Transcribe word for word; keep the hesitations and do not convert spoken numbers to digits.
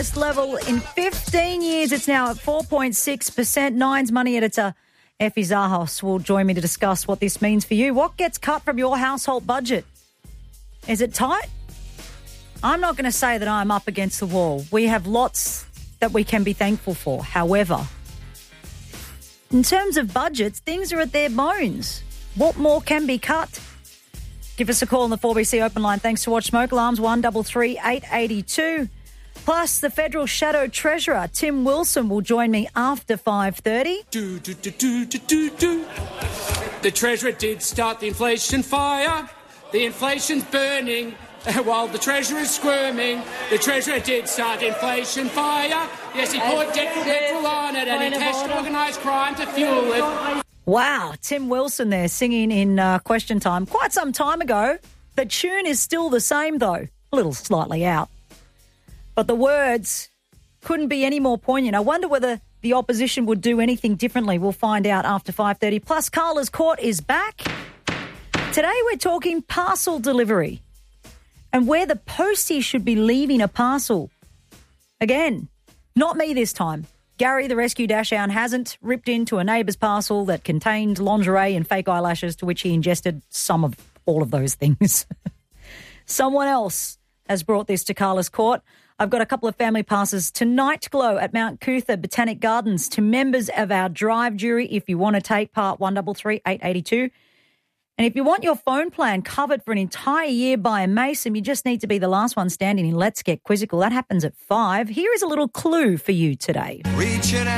highest level in fifteen years. It's now at four point six percent. Nine's Money editor Effie Zahos will join me to discuss what this means for you. What gets cut from your household budget? Is it tight? I'm not going to say that I'm up against the wall. We have lots that we can be thankful for. However, in terms of budgets, things are at their bones. What more can be cut? Give us a call on the four B C open line. Thanks to Watch Smoke Alarms, one three three, eight eight two. Plus, the federal shadow treasurer, Tim Wilson, will join me after five thirty. Do, do, do, do, do, do, do. The treasurer did start the inflation fire. The inflation's burning while the treasurer is squirming. The treasurer did start the inflation fire. Yes, he poured debt petrol on it and he cashed organised crime to fuel it. Wow, Tim Wilson there singing in uh, Question Time quite some time ago. The tune is still the same, though, a little slightly out. But the words couldn't be any more poignant. I wonder whether the opposition would do anything differently. We'll find out after five thirty. Plus, Carla's Court is back. Today we're talking parcel delivery and where the postie should be leaving a parcel. Again, not me this time. Gary, the rescue dachshund, hasn't ripped into a neighbour's parcel that contained lingerie and fake eyelashes, to which he ingested some of all of those things. Someone else has brought this to Carla's Court. I've got a couple of family passes to Night Glow at Mount Cootha Botanic Gardens to members of our drive jury if you want to take part, one three three, eight eight two. And if you want your phone plan covered for an entire year by a Mason, you just need to be the last one standing in Let's Get Quizzical. That happens at five. Here is a little clue for you today. Reaching